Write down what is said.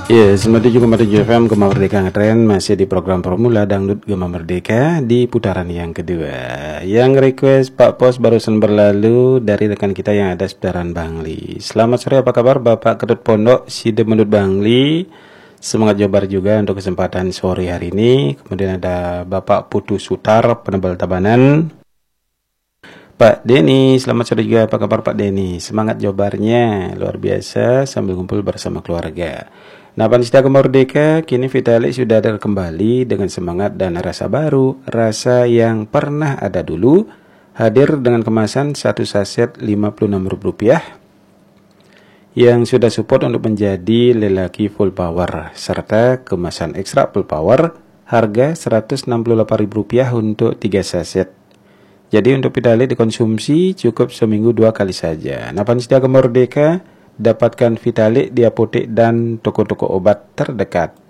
Ya, 97,7 FM Gema Merdeka Ngetren masih di program Formula Dangdut Gema Merdeka di putaran yang kedua. Yang request Pak Pos barusan berlalu dari rekan kita yang ada seputaran Bangli. Selamat sore, apa kabar Bapak Ketut Pondok Side Menut Bangli? Semangat Jabar juga untuk kesempatan sore hari ini. Kemudian ada Bapak Putu Sutar Penebal Tabanan. Pak Denny, selamat sore juga, apa kabar Pak Denny? Semangat Jabarnya luar biasa sambil kumpul bersama keluarga. Nah, Panistia Gema Merdeka, kini Vitalik sudah ada kembali dengan semangat dan rasa baru, rasa yang pernah ada dulu, hadir dengan kemasan satu saset Rp56 yang sudah support untuk menjadi lelaki full power, serta kemasan ekstra full power, harga Rp168.000 untuk 3 saset. Jadi untuk Vitalik dikonsumsi cukup seminggu 2 kali saja. Nah, Panistia Gema Merdeka, dapatkan Vitalik di apotek dan toko-toko obat terdekat.